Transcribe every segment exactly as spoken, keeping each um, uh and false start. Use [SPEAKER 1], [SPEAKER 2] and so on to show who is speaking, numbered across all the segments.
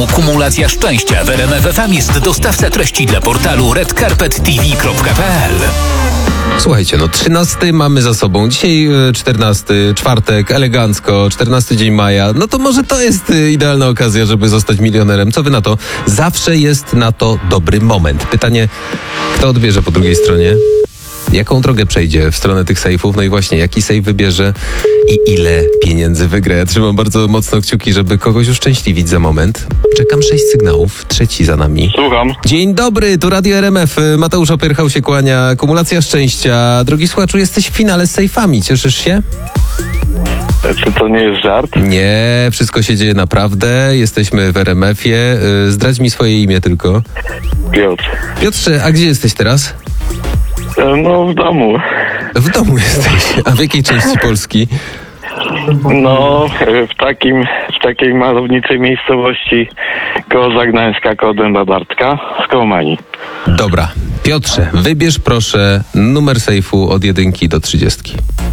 [SPEAKER 1] portalu Kumulacja Szczęścia w R M F F M jest dostawca treści dla portalu red carpet t v kropka p l.
[SPEAKER 2] Słuchajcie, no trzynasty mamy za sobą. Dzisiaj czternasty, czwartek, elegancko, czternasty dzień maja. No to może to jest idealna okazja, żeby zostać milionerem. Co wy na to? Zawsze jest na to dobry moment. Pytanie, kto odbierze po drugiej stronie? Jaką drogę przejdzie w stronę tych sejfów? No i właśnie, jaki sejf wybierze i ile pieniędzy wygra? Ja trzymam bardzo mocno kciuki, żeby kogoś uszczęśliwić za moment. Czekam sześć sygnałów, trzeci za nami.
[SPEAKER 3] Słucham.
[SPEAKER 2] Dzień dobry, tu Radio R M F. Mateusz Opyrchał się kłania. Kumulacja Szczęścia. Drogi słuchaczu, jesteś w finale z sejfami. Cieszysz się?
[SPEAKER 3] Czy to nie jest żart?
[SPEAKER 2] Nie, wszystko się dzieje naprawdę. Jesteśmy w R M F-ie. Zdradź mi swoje imię tylko.
[SPEAKER 3] Piotr.
[SPEAKER 2] Piotrze, a gdzie jesteś teraz?
[SPEAKER 3] No w domu.
[SPEAKER 2] W domu jesteś. A w jakiej części Polski?
[SPEAKER 3] No w takim, w takiej malowniczej miejscowości koło Zagnańska, koło Dęba Bartka, w Kołomani.
[SPEAKER 2] Dobra. Piotrze, wybierz proszę numer sejfu od jedynki do trzydziestki.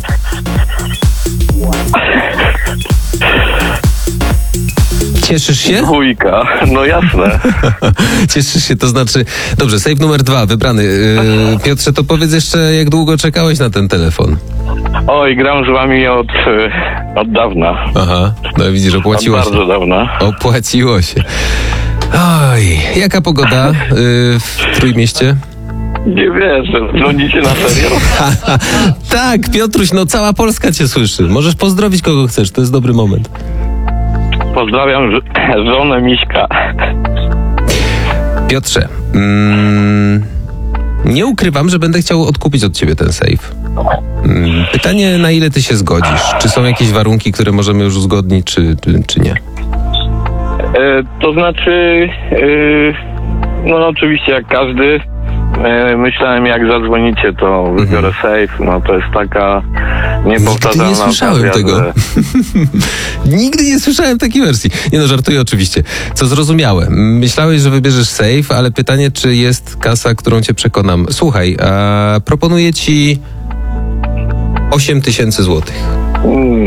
[SPEAKER 2] Cieszysz się?
[SPEAKER 3] Dwójka, no jasne.
[SPEAKER 2] Cieszysz się, to znaczy... Dobrze, sejf numer dwa, wybrany. Yy, Piotrze, to powiedz jeszcze, jak długo czekałeś na ten telefon?
[SPEAKER 3] Oj, gram z wami od, od dawna.
[SPEAKER 2] Aha, no widzisz, opłaciło
[SPEAKER 3] od
[SPEAKER 2] się.
[SPEAKER 3] bardzo dawna.
[SPEAKER 2] Opłaciło się. Oj, jaka pogoda yy, w Trójmieście?
[SPEAKER 3] Nie wierzę, dzwonicie na serio?
[SPEAKER 2] Tak, Piotruś, no cała Polska cię słyszy. Możesz pozdrowić kogo chcesz, to jest dobry moment.
[SPEAKER 3] Pozdrawiam ż- żonę Miśka.
[SPEAKER 2] Piotrze, mm, nie ukrywam, że będę chciał odkupić od ciebie ten sejf. Mm, pytanie, na ile ty się zgodzisz? Czy są jakieś warunki, które możemy już uzgodnić, czy, czy, czy nie?
[SPEAKER 3] E, to znaczy, e, no oczywiście jak każdy, e, myślałem jak zadzwonicie, to wybiorę
[SPEAKER 2] Mhm.
[SPEAKER 3] sejf, no to jest taka
[SPEAKER 2] Nigdy
[SPEAKER 3] niepowtarzalna
[SPEAKER 2] nie słyszałem
[SPEAKER 3] okazja,
[SPEAKER 2] tego.
[SPEAKER 3] że-
[SPEAKER 2] Nigdy nie słyszałem takiej wersji. Nie no, żartuję oczywiście. Co zrozumiałe. Myślałeś, że wybierzesz sejf, ale pytanie, czy jest kasa, którą cię przekonam. Słuchaj, a proponuję ci osiem tysięcy złotych.
[SPEAKER 3] Mm.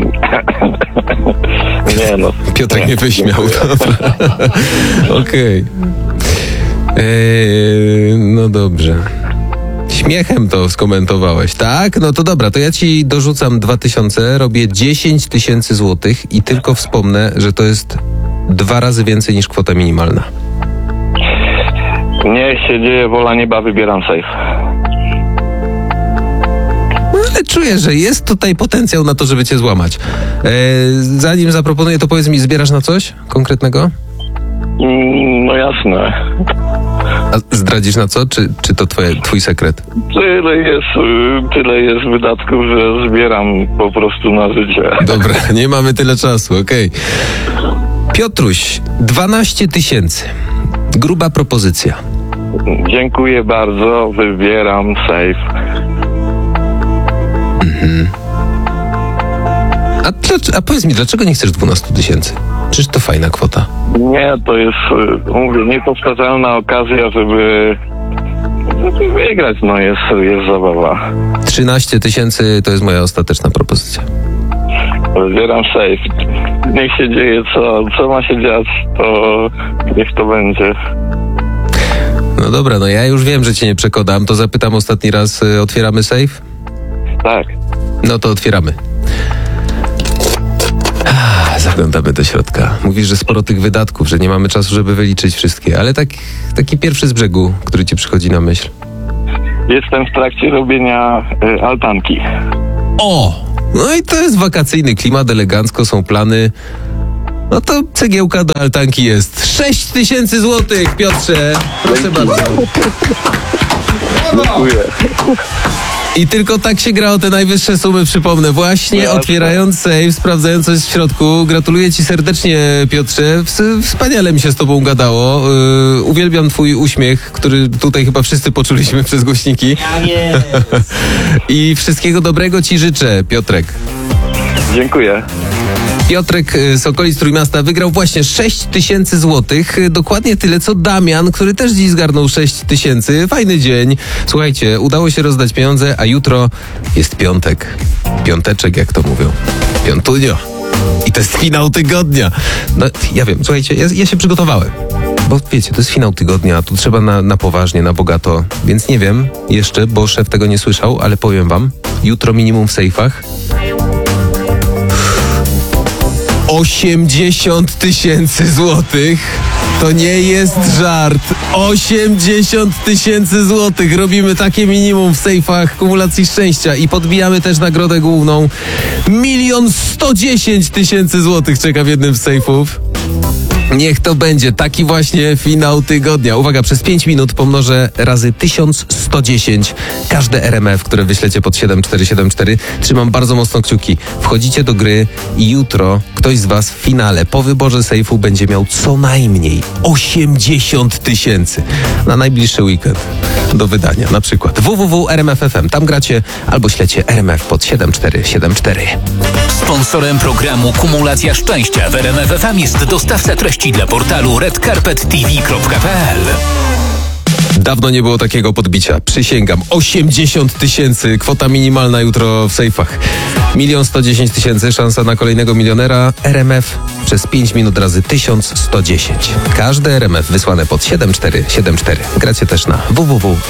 [SPEAKER 3] Nie no.
[SPEAKER 2] Piotrek mnie wyśmiał. Dobra. Okej. Eee, no dobrze. Śmiechem to skomentowałeś, tak? No to dobra, to ja ci dorzucam dwa tysiące, robię dziesięć tysięcy złotych i tylko wspomnę, że to jest dwa razy więcej niż kwota minimalna.
[SPEAKER 3] Niech się dzieje, wola nieba, wybieram sejf.
[SPEAKER 2] No ale czuję, że jest tutaj potencjał na to, żeby cię złamać. Eee, zanim zaproponuję, to powiedz mi, zbierasz na coś konkretnego?
[SPEAKER 3] Mm, No jasne.
[SPEAKER 2] A zdradzisz na co? Czy, czy to twoje, twój sekret?
[SPEAKER 3] Tyle jest, y, tyle jest wydatków, że zbieram po prostu na życie.
[SPEAKER 2] Dobra, nie mamy tyle czasu, okej. Piotruś, dwanaście tysięcy. Gruba propozycja.
[SPEAKER 3] Dziękuję bardzo, wybieram sejf.
[SPEAKER 2] A, dlac- a powiedz mi, dlaczego nie chcesz dwanaście tysięcy? Przecież to fajna kwota.
[SPEAKER 3] Nie, to jest, y, mówię, niepowtarzalna okazja, żeby, żeby wygrać, no jest, jest zabawa.
[SPEAKER 2] trzynaście tysięcy to jest moja ostateczna propozycja.
[SPEAKER 3] Wybieram sejf. Niech się dzieje, co, co ma się dziać, to niech to będzie.
[SPEAKER 2] No dobra, no ja już wiem, że cię nie przekonam, to zapytam ostatni raz, y, otwieramy safe?
[SPEAKER 3] Tak.
[SPEAKER 2] No to otwieramy. Ah, zaglądamy do środka. Mówisz, że sporo tych wydatków, że nie mamy czasu, żeby wyliczyć wszystkie, ale tak, taki pierwszy z brzegu, który ci przychodzi na myśl.
[SPEAKER 3] Jestem w trakcie robienia y, altanki.
[SPEAKER 2] O! No i to jest wakacyjny klimat, elegancko są plany. No to cegiełka do altanki jest. sześć tysięcy złotych, Piotrze! Proszę bardzo.
[SPEAKER 3] Dziękuję.
[SPEAKER 2] I tylko tak się gra o te najwyższe sumy, przypomnę. Właśnie
[SPEAKER 3] Jasne.
[SPEAKER 2] otwierając safe, sprawdzając co jest w środku. Gratuluję ci serdecznie, Piotrze. Ws- Wspaniale mi się z tobą gadało. Yy, uwielbiam twój uśmiech, który tutaj chyba wszyscy poczuliśmy przez głośniki. I wszystkiego dobrego ci życzę, Piotrek.
[SPEAKER 3] Dziękuję.
[SPEAKER 2] Piotrek y, z okolic Trójmiasta wygrał właśnie sześć tysięcy złotych. Y, Dokładnie tyle co Damian, który też dziś zgarnął sześć tysięcy. Fajny dzień. Słuchajcie, udało się rozdać pieniądze, a jutro jest piątek. Piąteczek, jak to mówią. Piątunio. I to jest finał tygodnia. No, ja wiem, słuchajcie, ja, ja się przygotowałem. Bo wiecie, to jest finał tygodnia, tu trzeba na, na poważnie, na bogato. Więc nie wiem jeszcze, bo szef tego nie słyszał, ale powiem wam, jutro minimum w sejfach osiemdziesiąt tysięcy złotych. To nie jest żart. osiemdziesiąt tysięcy złotych. Robimy takie minimum w sejfach kumulacji szczęścia i podbijamy też nagrodę główną. Milion sto dziesięć tysięcy złotych czeka w jednym z sejfów. Niech to będzie taki właśnie finał tygodnia. Uwaga, przez pięć minut pomnożę razy tysiąc sto dziesięć każde R M F, które wyślecie pod siedem cztery siedem cztery. Trzymam bardzo mocno kciuki. Wchodzicie do gry i jutro ktoś z was w finale po wyborze sejfu będzie miał co najmniej osiemdziesiąt tysięcy na najbliższy weekend do wydania. Na przykład w w w kropka r m f kropka f m. Tam gracie albo ślecie R M F pod siedem cztery siedem cztery.
[SPEAKER 1] Sponsorem programu Kumulacja Szczęścia w R M F F M jest dostawca treści dla portalu red carpet t v kropka p l.
[SPEAKER 2] Dawno nie było takiego podbicia. Przysięgam. osiemdziesiąt tysięcy. Kwota minimalna jutro w sejfach. Milion sto dziesięć tysięcy. Szansa na kolejnego milionera. R M F przez pięć minut razy tysiąc sto dziesięć. Każde R M F wysłane pod siedem cztery siedem cztery. Gracie też na w w w